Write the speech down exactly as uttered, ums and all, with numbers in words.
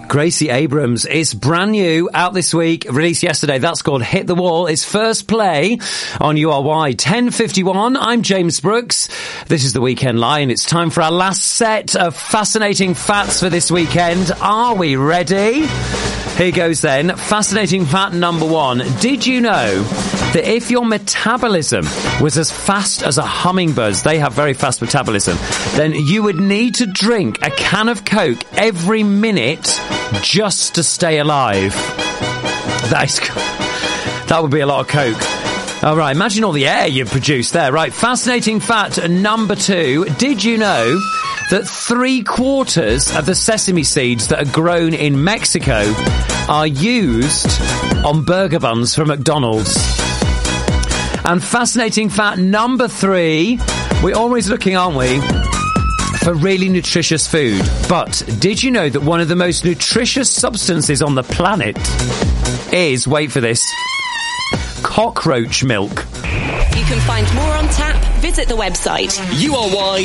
Gracie Abrams is brand new, out this week, released yesterday. That's called Hit the Wall. It's first play on U R Y. ten fifty-one, I'm James Brooks. This is the Weekend Line. It's time for our last set of fascinating facts for this weekend. Are we ready? Here goes then. Fascinating fact number one. Did you know that if your metabolism was as fast as a hummingbird's, they have very fast metabolism, then you would need to drink a can of Coke every minute just to stay alive? That is, that would be a lot of Coke. All right, imagine all the air you produce there. Right, fascinating fact number two. Did you know that three quarters of the sesame seeds that are grown in Mexico are used on burger buns from McDonald's? And fascinating fact number three. We're always looking, aren't we, for really nutritious food. But did you know that one of the most nutritious substances on the planet is, wait for this, cockroach milk? You can find more on tap. Visit the website U R Y